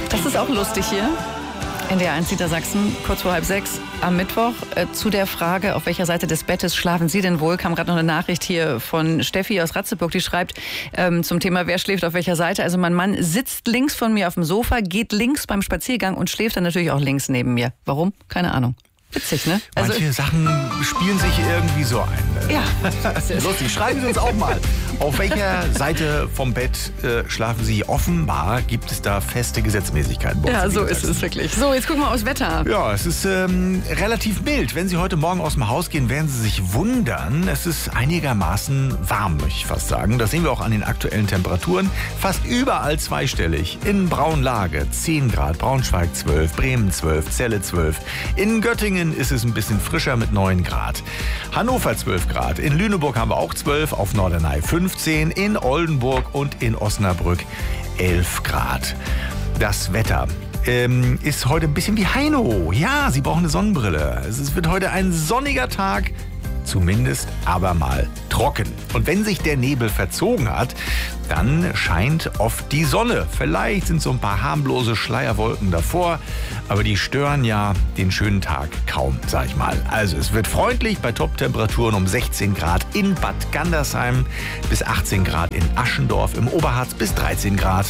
Das ist auch lustig hier. NDR 1 Niedersachsen, kurz vor 5:30 am Mittwoch. Zu der Frage, auf welcher Seite des Bettes schlafen Sie denn wohl, kam gerade noch eine Nachricht hier von Steffi aus Ratzeburg, die schreibt zum Thema, wer schläft auf welcher Seite. Also mein Mann sitzt links von mir auf dem Sofa, geht links beim Spaziergang und schläft dann natürlich auch links neben mir. Warum? Keine Ahnung. Witzig, ne? Also, manche Sachen spielen sich irgendwie so ein. Ja. Lustig. Schreiben Sie uns auch mal. Auf welcher Seite vom Bett schlafen Sie? Offenbar gibt es da feste Gesetzmäßigkeiten. Ja, so ist es wirklich. So, jetzt gucken wir aufs Wetter. Ja, es ist relativ mild. Wenn Sie heute Morgen aus dem Haus gehen, werden Sie sich wundern. Es ist einigermaßen warm, möchte ich fast sagen. Das sehen wir auch an den aktuellen Temperaturen. Fast überall zweistellig. In Braunlage 10 Grad, Braunschweig 12, Bremen 12, Celle 12. In Göttingen ist es ein bisschen frischer mit 9 Grad. Hannover 12 Grad. In Lüneburg haben wir auch 12, auf Norderney 15, in Oldenburg und in Osnabrück 11 Grad. Das Wetter ist heute ein bisschen wie Heino. Ja, Sie brauchen eine Sonnenbrille. Es wird heute ein sonniger Tag. Zumindest aber mal trocken. Und wenn sich der Nebel verzogen hat, dann scheint oft die Sonne. Vielleicht sind so ein paar harmlose Schleierwolken davor, aber die stören ja den schönen Tag kaum, sag ich mal. Also es wird freundlich bei Top-Temperaturen um 16 Grad in Bad Gandersheim, bis 18 Grad in Aschendorf, im Oberharz bis 13 Grad.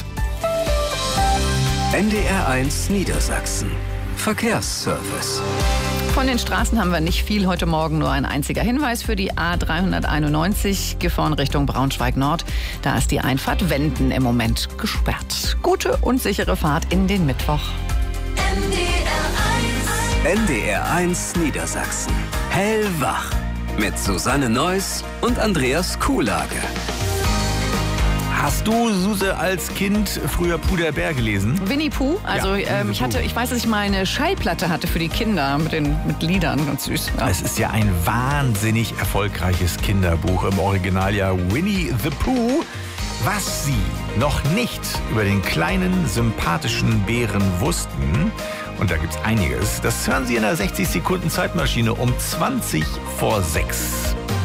NDR 1 Niedersachsen. Verkehrsservice. Von den Straßen haben wir nicht viel. Heute Morgen nur ein einziger Hinweis für die A391, gefahren Richtung Braunschweig-Nord. Da ist die Einfahrt Wenden im Moment gesperrt. Gute und sichere Fahrt in den Mittwoch. NDR 1 Niedersachsen. Hellwach. Mit Susanne Neuss und Andreas Kuhlage. Hast du, Suse, als Kind früher Puder-Bär gelesen? Winnie Pooh. Also Ja, ich weiß, dass ich mal eine Schallplatte hatte für die Kinder mit Liedern. Ganz süß. Ja. Es ist ja ein wahnsinnig erfolgreiches Kinderbuch. Im Original ja Winnie the Pooh. Was Sie noch nicht über den kleinen, sympathischen Bären wussten, und da gibt's einiges, das hören Sie in der 60 Sekunden Zeitmaschine um 5:20.